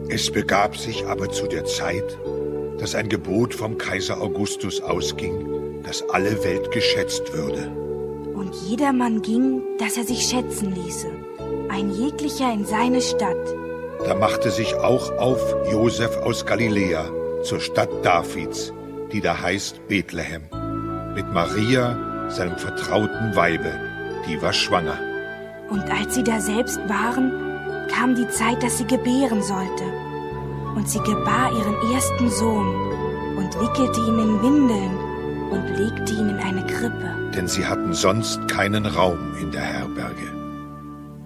Es begab sich aber zu der Zeit, dass ein Gebot vom Kaiser Augustus ausging, dass alle Welt geschätzt würde. Und jedermann ging, dass er sich schätzen ließe, ein jeglicher in seine Stadt. Da machte sich auch auf Josef aus Galiläa zur Stadt Davids, die da heißt Bethlehem, mit Maria, seinem vertrauten Weibe, die war schwanger. Und als sie da selbst waren, kam die Zeit, dass sie gebären sollte. Und sie gebar ihren ersten Sohn und wickelte ihn in Windeln und legte ihn in eine Krippe. Denn sie hatten sonst keinen Raum in der Herberge.